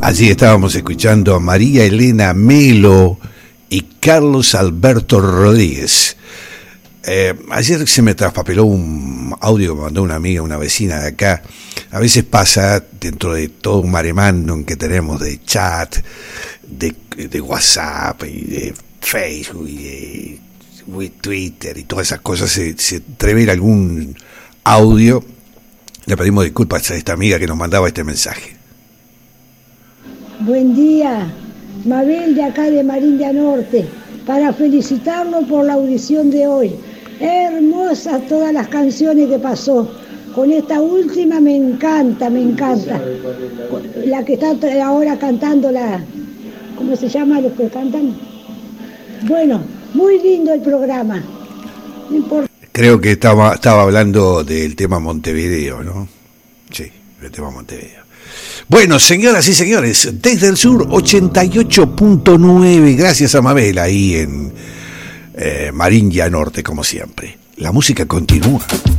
Allí estábamos escuchando a María Elena Melo y Carlos Alberto Rodríguez. Ayer se me traspapeló un audio que me mandó una amiga, una vecina de acá. A veces pasa dentro de todo un maremándum que tenemos de chat, de WhatsApp y de Facebook y de Twitter y todas esas cosas, se entrevera algún audio. Le pedimos disculpas a esta amiga que nos mandaba este mensaje. Buen día, Mabel de acá de Marindia Norte, para felicitarlo por la audición de hoy. Hermosas todas las canciones que pasó. Con esta última me encanta. La que está ahora cantando, ¿cómo se llama los que cantan? Bueno, muy lindo el programa. No importa. Creo que estaba hablando del tema Montevideo, ¿no? Sí, el tema Montevideo. Bueno, señoras y señores, desde el sur 88.9, gracias a Mabel ahí en Marindia Norte, como siempre. La música continúa.